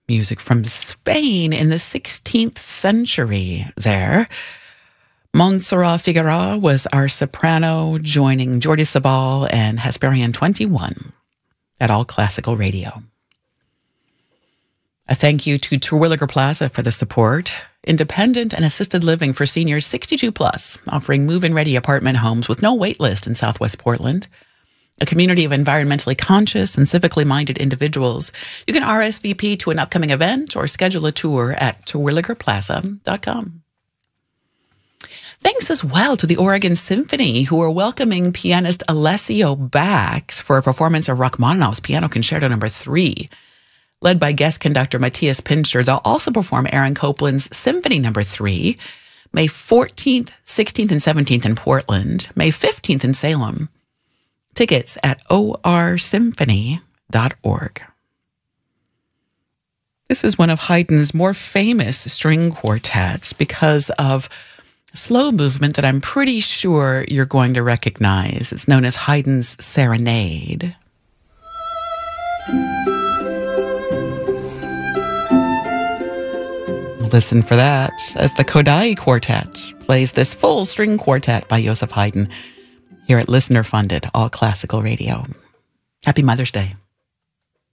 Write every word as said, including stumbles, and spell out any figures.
Music from Spain in the sixteenth century there. Montserrat Figueroa was our soprano, joining Jordi Sabal and Hesperian twenty-one at All Classical Radio. A thank you to Terwilliger Plaza for the support. Independent and assisted living for seniors sixty-two plus, offering move-in ready apartment homes with no wait list in Southwest Portland. A community of environmentally conscious and civically minded individuals. You can R S V P to an upcoming event or schedule a tour at terwilliger plaza dot com. Thanks as well to the Oregon Symphony, who are welcoming pianist Alessio Bax for a performance of Rachmaninoff's Piano Concerto Number Three. Led by guest conductor Matthias Pincher, they'll also perform Aaron Copland's Symphony Number Three, May fourteenth, sixteenth, and seventeenth in Portland, May fifteenth in Salem. Tickets at o r symphony dot org. This is one of Haydn's more famous string quartets because of a slow movement that I'm pretty sure you're going to recognize. It's known as Haydn's Serenade. Listen for that as the Kodai Quartet plays this full string quartet by Joseph Haydn here at listener-funded All Classical Radio. Happy Mother's Day.